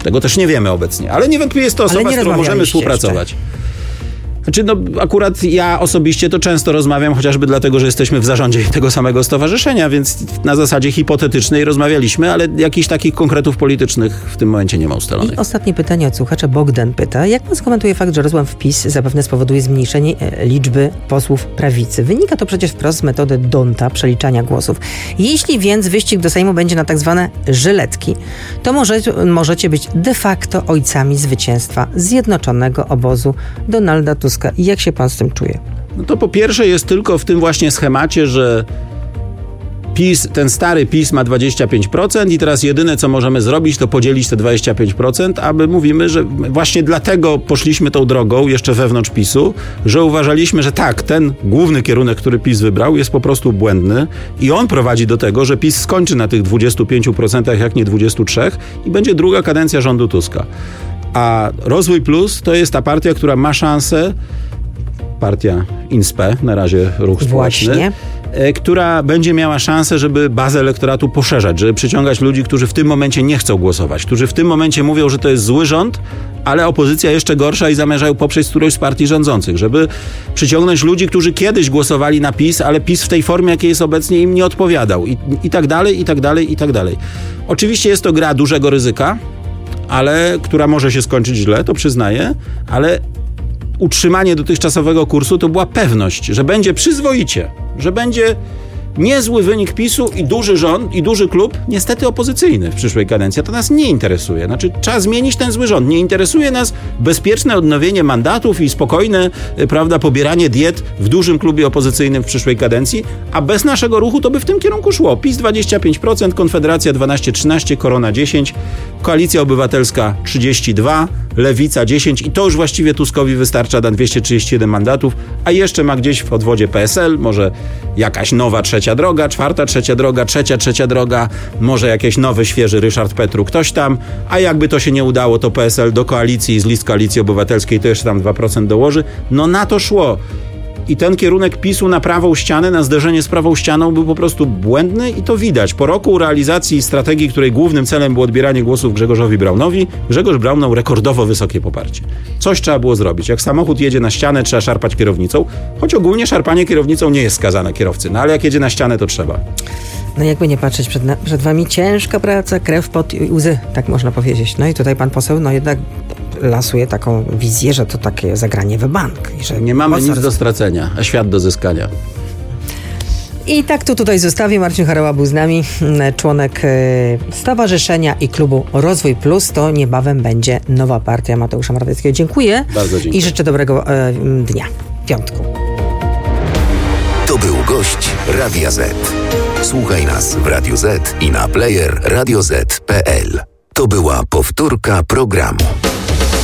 Tego też nie wiemy obecnie, ale niewątpliwie jest to osoba, z którą możemy współpracować. Jeszcze. Znaczy, akurat ja osobiście to często rozmawiam, chociażby dlatego, że jesteśmy w zarządzie tego samego stowarzyszenia, więc na zasadzie hipotetycznej rozmawialiśmy, ale jakichś takich konkretów politycznych w tym momencie nie ma ustalonych. I ostatnie pytanie od słuchacza. Bogdan pyta, jak pan skomentuje fakt, że rozłam w PiS zapewne spowoduje zmniejszenie liczby posłów prawicy? Wynika to przecież wprost z metody D'Hondta, przeliczania głosów. Jeśli więc wyścig do Sejmu będzie na tak zwane żyletki, to możecie być de facto ojcami zwycięstwa zjednoczonego obozu Donalda Tuska. I jak się pan z tym czuje? No to po pierwsze jest tylko w tym właśnie schemacie, że PiS, ten stary PiS ma 25% i teraz jedyne, co możemy zrobić, to podzielić te 25%, aby mówimy, że właśnie dlatego poszliśmy tą drogą jeszcze wewnątrz PiS-u, że uważaliśmy, że tak, ten główny kierunek, który PiS wybrał, jest po prostu błędny i on prowadzi do tego, że PiS skończy na tych 25%, jak nie 23% i będzie druga kadencja rządu Tuska. A Rozwój Plus to jest ta partia, która ma szansę, partia INSPE, na razie ruch społeczny, która będzie miała szansę, żeby bazę elektoratu poszerzać, żeby przyciągać ludzi, którzy w tym momencie nie chcą głosować, którzy w tym momencie mówią, że to jest zły rząd, ale opozycja jeszcze gorsza i zamierzają poprzeć którąś z partii rządzących, żeby przyciągnąć ludzi, którzy kiedyś głosowali na PiS, ale PiS w tej formie, jakiej jest obecnie, im nie odpowiadał i tak dalej, i tak dalej, i tak dalej. Oczywiście jest to gra dużego ryzyka, ale która może się skończyć źle, to przyznaję, ale utrzymanie dotychczasowego kursu to była pewność, że będzie przyzwoicie, że będzie niezły wynik PiS-u i duży rząd, i duży klub, niestety opozycyjny w przyszłej kadencji. To nas nie interesuje. Znaczy, trzeba zmienić ten zły rząd. Nie interesuje nas bezpieczne odnowienie mandatów i spokojne, prawda, pobieranie diet w dużym klubie opozycyjnym w przyszłej kadencji, a bez naszego ruchu to by w tym kierunku szło. PiS 25%, Konfederacja 12-13%, Korona 10%, Koalicja Obywatelska 32%, Lewica 10% i to już właściwie Tuskowi wystarcza na 231 mandatów, a jeszcze ma gdzieś w odwodzie PSL, może jakaś nowa trzecia droga, czwarta trzecia droga, trzecia droga, może jakiś nowy, świeży Ryszard Petru, ktoś tam, a jakby to się nie udało, to PSL do koalicji, z list Koalicji Obywatelskiej to jeszcze tam 2% dołoży. No na to szło. I ten kierunek PiS-u na prawą ścianę, na zderzenie z prawą ścianą był po prostu błędny i to widać. Po roku realizacji strategii, której głównym celem było odbieranie głosów Grzegorzowi Braunowi, Grzegorz Braun miał rekordowo wysokie poparcie. Coś trzeba było zrobić. Jak samochód jedzie na ścianę, trzeba szarpać kierownicą, choć ogólnie szarpanie kierownicą nie jest skazane kierowcy, no ale jak jedzie na ścianę, to trzeba. No jakby nie patrzeć, przed wami ciężka praca, krew, pot i łzy, tak można powiedzieć. No i tutaj pan poseł, no jednak lasuje taką wizję, że to takie zagranie w bank. Że nie mamy nic do stracenia, a świat do zyskania. I tak to tutaj zostawię. Marcin Harała był z nami, członek Stowarzyszenia i Klubu Rozwój Plus. To niebawem będzie nowa partia Mateusza Morawieckiego. Dziękuję. Bardzo dziękuję. I życzę dobrego dnia, piątku. To był gość Radia Z. Słuchaj nas w Radio Z i na player radioz.pl. To była powtórka programu.